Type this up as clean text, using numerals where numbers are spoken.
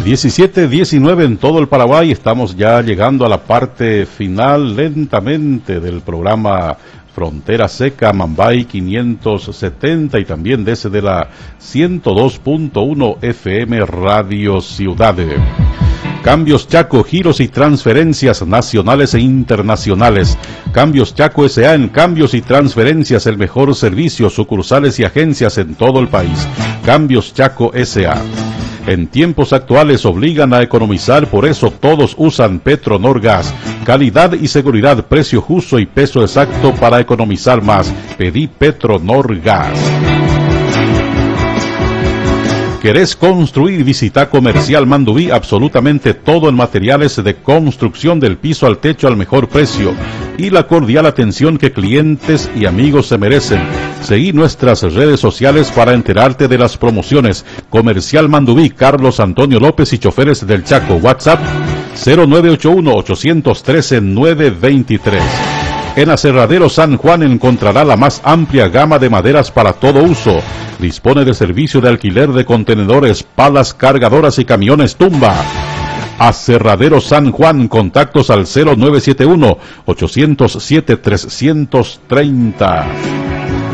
17:19 en todo el Paraguay. Estamos ya llegando a la parte final lentamente del programa Frontera Seca, Mambay 570 y también desde la 102.1 FM Radio Ciudad. Cambios Chaco, giros y transferencias nacionales e internacionales. Cambios Chaco S.A. en cambios y transferencias, el mejor servicio, sucursales y agencias en todo el país. Cambios Chaco S.A. En tiempos actuales obligan a economizar, por eso todos usan Petronor Gas. Calidad y seguridad, precio justo y peso exacto para economizar más. Pedí Petronor Gas. ¿Querés construir? Visita Comercial Manduví, absolutamente todo en materiales de construcción del piso al techo al mejor precio y la cordial atención que clientes y amigos se merecen. Seguí nuestras redes sociales para enterarte de las promociones. Comercial Manduví, Carlos Antonio López y choferes del Chaco. WhatsApp 0981-813-923. En Aserradero San Juan encontrará la más amplia gama de maderas para todo uso. Dispone de servicio de alquiler de contenedores, palas cargadoras y camiones tumba. Aserradero San Juan, contactos al 0971-807-330.